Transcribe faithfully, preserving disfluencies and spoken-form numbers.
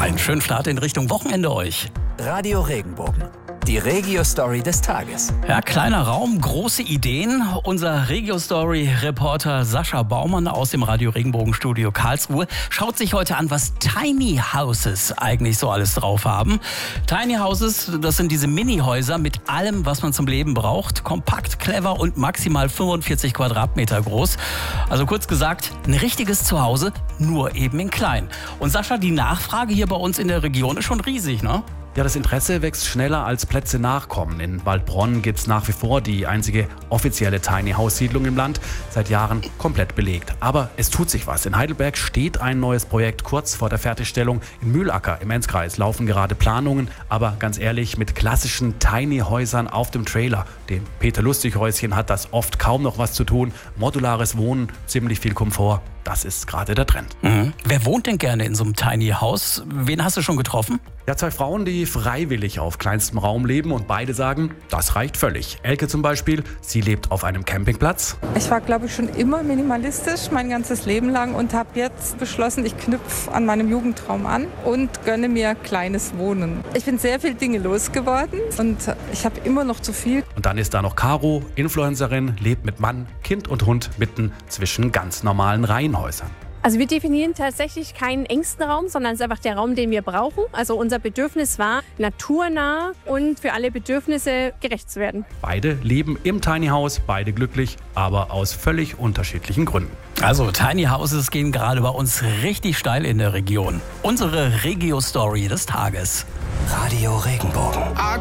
Einen schönen Start in Richtung Wochenende euch. Radio Regenbogen, die Regio-Story des Tages. Ja, kleiner Raum, große Ideen. Unser Regio-Story-Reporter Sascha Baumann aus dem Radio Regenbogen-Studio Karlsruhe schaut sich heute an, was Tiny Houses eigentlich so alles drauf haben. Tiny Houses, das sind diese Mini-Häuser mit allem, was man zum Leben braucht. Kompakt, clever und maximal fünfundvierzig Quadratmeter groß. Also kurz gesagt, ein richtiges Zuhause, nur eben in klein. Und Sascha, die Nachfrage hier bei uns in der Region ist schon riesig, ne? Ja, das Interesse wächst schneller als Plätze nachkommen. In Waldbronn gibt es nach wie vor die einzige offizielle Tiny House Siedlung im Land, seit Jahren komplett belegt. Aber es tut sich was. In Heidelberg steht ein neues Projekt kurz vor der Fertigstellung. In Mühlacker im Enzkreis laufen gerade Planungen, aber ganz ehrlich, mit klassischen Tiny Häusern auf dem Trailer, dem Peter Lustig Häuschen, hat das oft kaum noch was zu tun. Modulares Wohnen, ziemlich viel Komfort, das ist gerade der Trend. Mhm. Wer wohnt denn gerne in so einem Tiny House? Wen hast du schon getroffen? Ja, zwei Frauen, die freiwillig auf kleinstem Raum leben und beide sagen, das reicht völlig. Elke zum Beispiel, sie lebt auf einem Campingplatz. Ich war, glaube ich, schon immer minimalistisch mein ganzes Leben lang und habe jetzt beschlossen, ich knüpfe an meinem Jugendtraum an und gönne mir kleines Wohnen. Ich bin sehr viele Dinge losgeworden und ich habe immer noch zu viel. Und dann ist da noch Caro, Influencerin, lebt mit Mann, Kind und Hund mitten zwischen ganz normalen Reihenhäusern. Also wir definieren tatsächlich keinen engsten Raum, sondern es ist einfach der Raum, den wir brauchen. Also unser Bedürfnis war, naturnah und für alle Bedürfnisse gerecht zu werden. Beide leben im Tiny House, beide glücklich, aber aus völlig unterschiedlichen Gründen. Also Tiny Houses gehen gerade bei uns richtig steil in der Region. Unsere Regio-Story des Tages. Radio Regenbogen.